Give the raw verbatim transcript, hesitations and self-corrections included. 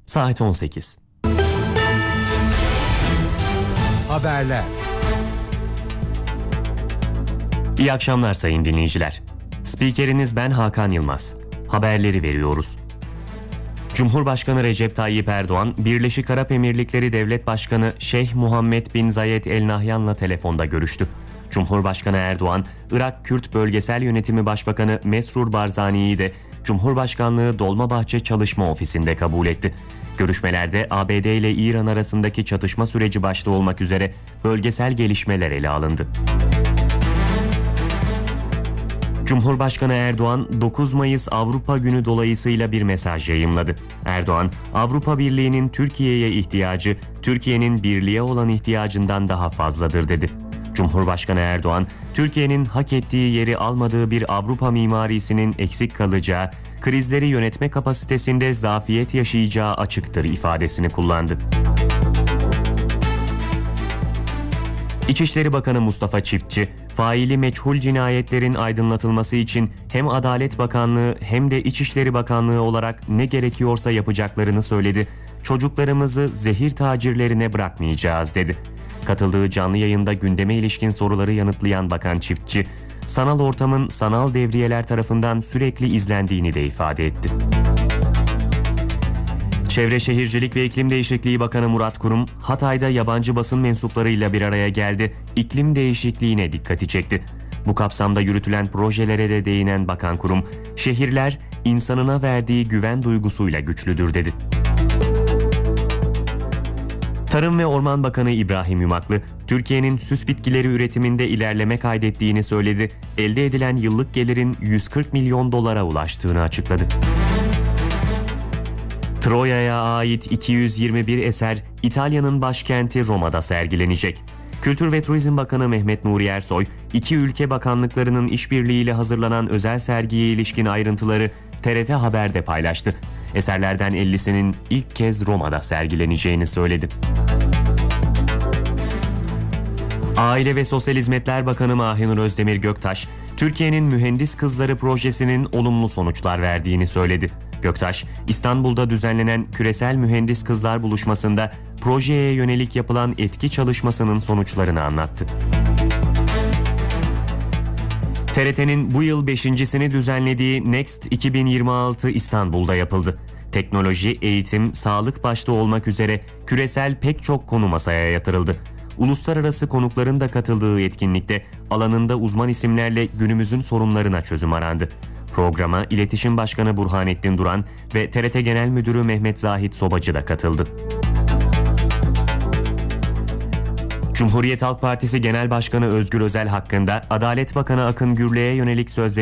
Saat on sekiz. Haberler. İyi akşamlar sayın dinleyiciler. Spikeriniz ben Hakan Yılmaz. Haberleri veriyoruz. Cumhurbaşkanı Recep Tayyip Erdoğan, Birleşik Arap Emirlikleri Devlet Başkanı Şeyh Muhammed bin Zayed El Nahyan'la telefonda görüştü. Cumhurbaşkanı Erdoğan, Irak Kürt Bölgesel Yönetimi Başbakanı Mesrur Barzani'yi de Cumhurbaşkanlığı Dolmabahçe Çalışma Ofisi'nde kabul etti. Görüşmelerde A B D ile İran arasındaki çatışma süreci başta olmak üzere bölgesel gelişmeler ele alındı. Cumhurbaşkanı Erdoğan, dokuz Mayıs Avrupa Günü dolayısıyla bir mesaj yayımladı. Erdoğan, Avrupa Birliği'nin Türkiye'ye ihtiyacı, Türkiye'nin birliğe olan ihtiyacından daha fazladır dedi. Cumhurbaşkanı Erdoğan, Türkiye'nin hak ettiği yeri almadığı bir Avrupa mimarisinin eksik kalacağı, krizleri yönetme kapasitesinde zafiyet yaşayacağı açıktır ifadesini kullandı. İçişleri Bakanı Mustafa Çiftçi, faili meçhul cinayetlerin aydınlatılması için hem Adalet Bakanlığı hem de İçişleri Bakanlığı olarak ne gerekiyorsa yapacaklarını söyledi. Çocuklarımızı zehir tacirlerine bırakmayacağız dedi. Katıldığı canlı yayında gündeme ilişkin soruları yanıtlayan Bakan Çiftçi, sanal ortamın sanal devriyeler tarafından sürekli izlendiğini de ifade etti. Çevre Şehircilik ve İklim Değişikliği Bakanı Murat Kurum, Hatay'da yabancı basın mensuplarıyla bir araya geldi, iklim değişikliğine dikkati çekti. Bu kapsamda yürütülen projelere de değinen Bakan Kurum, şehirler insanına verdiği güven duygusuyla güçlüdür dedi. Tarım ve Orman Bakanı İbrahim Yumaklı, Türkiye'nin süs bitkileri üretiminde ilerleme kaydettiğini söyledi, elde edilen yıllık gelirin yüz kırk milyon dolara ulaştığını açıkladı. Troya'ya ait iki yüz yirmi bir eser İtalya'nın başkenti Roma'da sergilenecek. Kültür ve Turizm Bakanı Mehmet Nuri Ersoy, iki ülke bakanlıklarının işbirliğiyle hazırlanan özel sergiye ilişkin ayrıntıları T R T Haber'de paylaştı. Eserlerden ellisinin ilk kez Roma'da sergileneceğini söyledi. Aile ve Sosyal Hizmetler Bakanı Mahinur Özdemir Göktaş, Türkiye'nin Mühendis Kızları projesinin olumlu sonuçlar verdiğini söyledi. Göktaş, İstanbul'da düzenlenen Küresel Mühendis Kızlar Buluşması'nda projeye yönelik yapılan etki çalışmasının sonuçlarını anlattı. T R T'nin bu yıl beşincisini düzenlediği Next iki bin yirmi altı İstanbul'da yapıldı. Teknoloji, eğitim, sağlık başta olmak üzere küresel pek çok konu masaya yatırıldı. Uluslararası konukların da katıldığı etkinlikte alanında uzman isimlerle günümüzün sorunlarına çözüm arandı. Programa İletişim Başkanı Burhanettin Duran ve T R T Genel Müdürü Mehmet Zahit Sobacı da katıldı. Cumhuriyet Halk Partisi Genel Başkanı Özgür Özel hakkında Adalet Bakanı Akın Gürlek'e yönelik sözleri